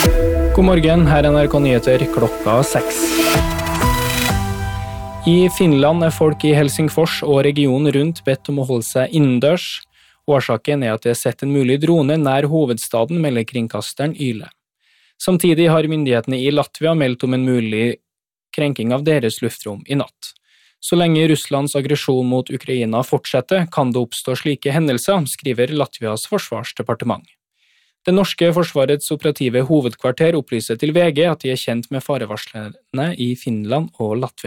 God morgen, her NRK Nyheter, klokka 6. I Finland folk i Helsingfors og regionen rundt bedt om å holde seg innendørs. Årsaken at det sett en mulig drone nær hovedstaden, melder kringkasteren Yle. Samtidig har myndighetene i Latvia meldt om en mulig krenking av deres luftrom i natt. Så lenge Russlands aggresjon mot Ukraina fortsetter, kan det oppstå slike hendelser, skriver Latvias forsvarsdepartement. Det norske forsvarets operative hovedkvarter opplyser til VG at de er kjent med farevarslerne i Finland og Latvia.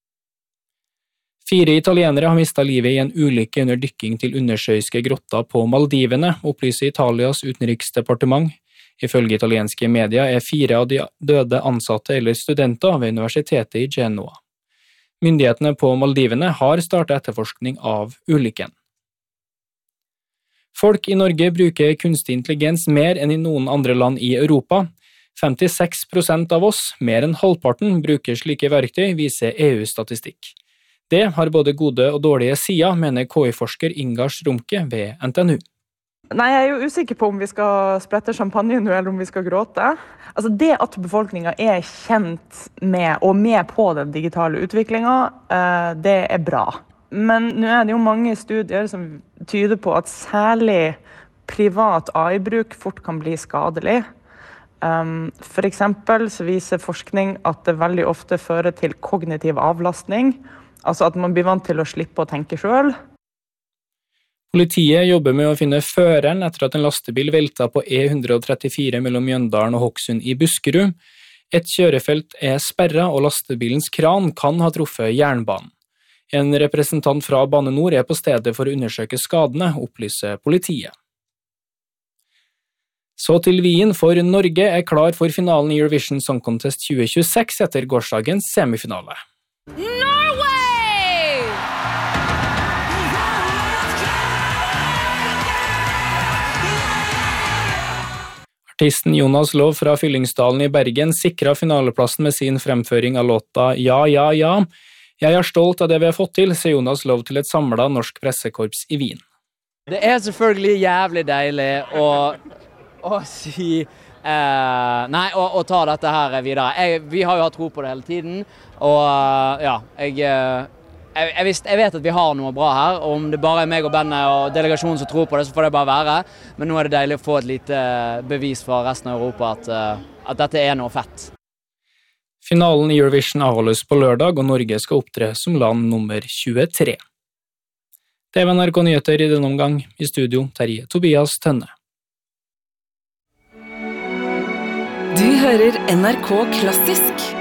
4 italienere har mistet livet i en ulykke under dykking til undersjøiske grotter på Maldivene, opplyser Italias utenriksdepartement. Ifølge italienske medier er 4 av de døde ansatte eller studenter ved universitetet i Genoa. Myndighetene på Maldivene har startet etterforskning av ulykken. Folk i Norge bruker kunstig intelligens mer enn i noen andre land i Europa. 56% av oss, mer enn halvparten, bruker slike verktøy, viser EU-statistikk. Det har både gode og dårlige sider, mener KI-forsker Inga Strumke ved NTNU. Nei, jeg er jo usikker på om vi skal sprette champagne nå, eller om vi skal gråte. Altså det at befolkningen er kjent med og med på den digitale utviklingen, det er bra. Men nå er det jo mange studier som tyder på at særlig privat AI-bruk fort kan bli skadelig. For eksempel så viser forskning at det veldig ofte fører til kognitiv avlastning, altså at man blir vant til å slippe å tenke selv. Politiet jobber med å finne føreren etter at en lastebil veltet på E134 mellom Mjøndalen og Hokksund i Buskerud. Et kjørefelt er sperret, og lastebilens kran kan ha truffet jernbanen. En representant fra Bane Nor er på stedet for å undersøke skadene, opplyser politiet. Så til Wien, for Norge er klar for finalen i Eurovision Song Contest 2026 etter gårsdagens semifinale. Norway! Artisten Jonas Lov fra Fyllingsdalen i Bergen sikret finaleplassen med sin fremføring av låta Ja, ja, ja. Jeg er stolt av det vi har fått til, sier Jonas Lov til et samlet norsk pressekorps i Wien. Det er selvfølgelig jævlig deilig å si å ta dette her videre. Vi har jo hatt tro på det hele tiden, og ja, jeg vet at vi har noe bra her. Om det bare er meg og bandet og delegasjonen som tror på det, så får det bare være. Men nå er det deilig å få et lite bevis fra resten av Europa at dette er noe fett. Finalen i Eurovision avholdes på lørdag, og Norge skal opptre som land nummer 23. Det var NRK Nyheter i denne omgang. I studio, Terje Tobias Tønne. Du hører NRK Klassisk.